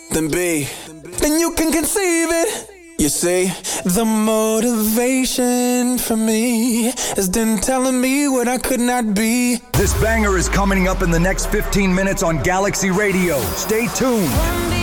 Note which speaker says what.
Speaker 1: then B, then you can conceive it. You see, the motivation for me is then telling me what I could not be.
Speaker 2: This banger is coming up in the next 15 minutes on Galaxy Radio. Stay tuned.